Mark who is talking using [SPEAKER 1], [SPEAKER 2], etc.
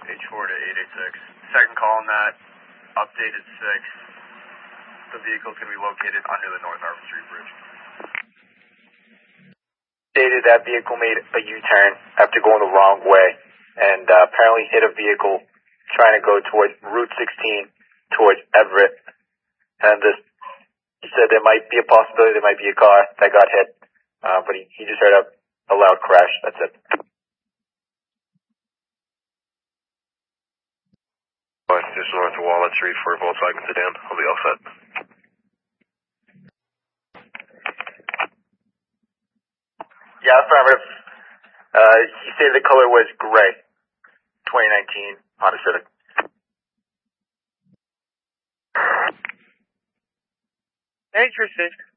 [SPEAKER 1] H4 to 886. Second call on that, updated 6. The vehicle's going to be located under the North Harbor Street Bridge.
[SPEAKER 2] Stated that vehicle made a U-turn after going the wrong way and apparently hit a vehicle trying to go towards Route 16 towards Everett. And he said there might be a possibility there might be a car that got hit, but he just heard a loud crash. That's it.
[SPEAKER 3] Just north of Walnut Street for a Volkswagen sedan. I'll be all set.
[SPEAKER 2] Yeah, affirmative. He said the color was gray. 2019 Honda Civic.
[SPEAKER 4] Interested.